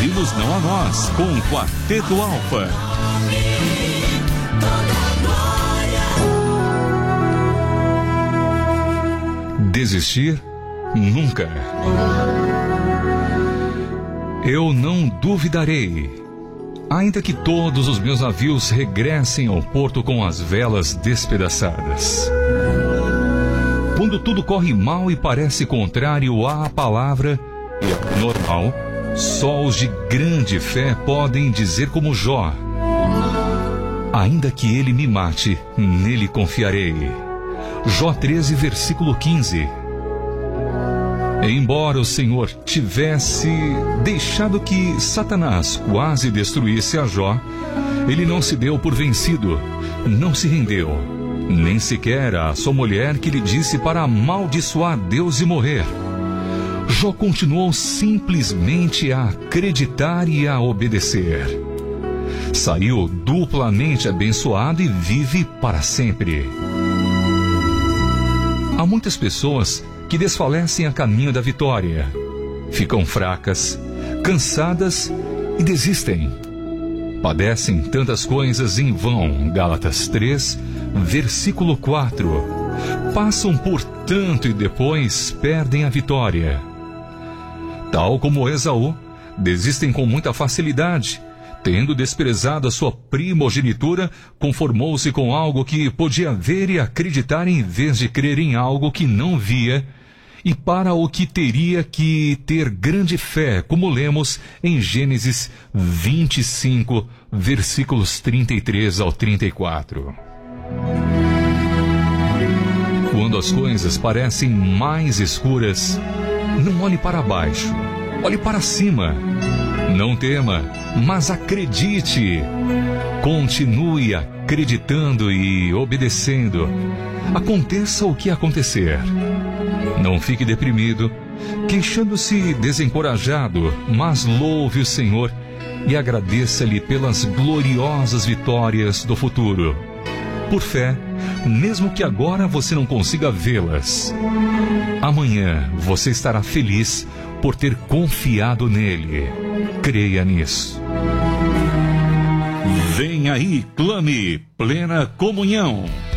Ouvimos Não a Nós, com o Quarteto Alfa. Desistir? Nunca. Eu não duvidarei, ainda que todos os meus navios regressem ao porto com as velas despedaçadas. Quando tudo corre mal e parece contrário à palavra e ao normal, só os de grande fé podem dizer como Jó: ainda que ele me mate, nele confiarei. Jó 13, versículo 15. Embora o Senhor tivesse deixado que Satanás quase destruísse a Jó, ele não se deu por vencido, não se rendeu, nem sequer a sua mulher que lhe disse para amaldiçoar Deus e morrer. Jó continuou simplesmente a acreditar e a obedecer. Saiu duplamente abençoado e vive para sempre. Há muitas pessoas que desfalecem a caminho da vitória, ficam fracas, cansadas e desistem. Padecem tantas coisas em vão. Gálatas 3, versículo 4. Passam por tanto e depois perdem a vitória. Tal como Esaú, desistem com muita facilidade. Tendo desprezado a sua primogenitura, conformou-se com algo que podia ver e acreditar em vez de crer em algo que não via, e para o que teria que ter grande fé, como lemos em Gênesis 25, versículos 33 ao 34. Quando as coisas parecem mais escuras, não olhe para baixo, olhe para cima. Não tema, mas acredite. Continue acreditando e obedecendo. Aconteça o que acontecer. Não fique deprimido, queixando-se desencorajado, mas louve o Senhor e agradeça-lhe pelas gloriosas vitórias do futuro. Por fé, mesmo que agora você não consiga vê-las, amanhã você estará feliz por ter confiado nele. Creia nisso. Vem aí, clame, plena comunhão.